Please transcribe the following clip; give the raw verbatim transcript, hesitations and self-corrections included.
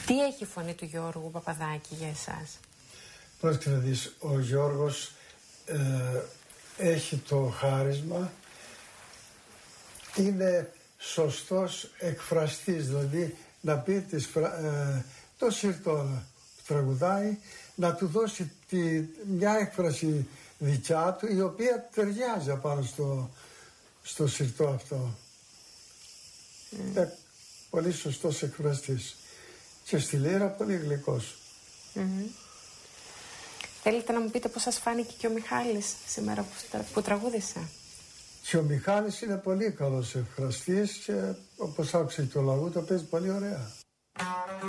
Τι έχει η φωνή του Γιώργου Παπαδάκη για εσάς? Πρόσεξε να δεις, ο Γιώργος ε, έχει το χάρισμα, είναι σωστός εκφραστής, δηλαδή να πει τις, ε, το συρτό που τραγουδάει, να του δώσει τη, μια έκφραση δικιά του, η οποία ταιριάζει απάνω στο, στο συρτό αυτό. Mm. Είναι πολύ σωστός εκφραστής. Και στη λύρα πολύ γλυκός. Mm-hmm. Θέλετε να μου πείτε πώς σας φάνηκε και ο Μιχάλης σήμερα που, που τραγούδισε? Και ο Μιχάλης είναι πολύ καλός εκφραστής και όπως άκουσε το λαγού το παίζει πολύ ωραία.